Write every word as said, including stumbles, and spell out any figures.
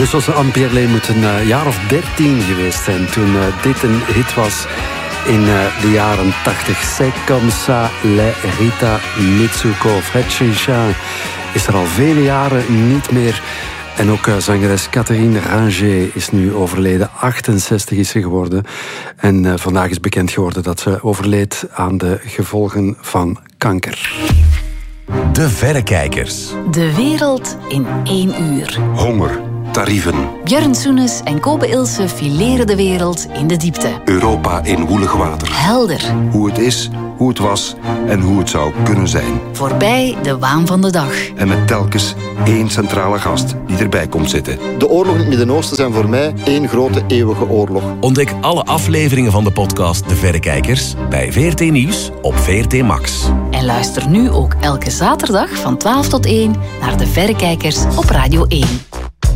Brusselse Anne-Pierre moet een uh, jaar of dertien geweest zijn toen uh, dit een hit was in uh, de jaren tachtig. C'est comme ça, les Rita Mitsuko. Fred Chinchin is er al vele jaren niet meer. En ook uh, zangeres Catherine Ranger is nu overleden. achtenzestig is ze geworden. En uh, vandaag is bekend geworden dat ze overleed aan de gevolgen van kanker. De Verrekijkers. De wereld in één uur. Honger, tarieven. Björn Soenes en Kobe Ilse fileren de wereld in de diepte. Europa in woelig water. Helder. Hoe het is, hoe het was en hoe het zou kunnen zijn. Voorbij de waan van de dag. En met telkens één centrale gast die erbij komt zitten. De oorlogen in het Midden-Oosten zijn voor mij één grote eeuwige oorlog. Ontdek alle afleveringen van de podcast De Verrekijkers bij V R T Nieuws op V R T Max. En luister nu ook elke zaterdag van twaalf tot één naar De Verrekijkers op Radio één.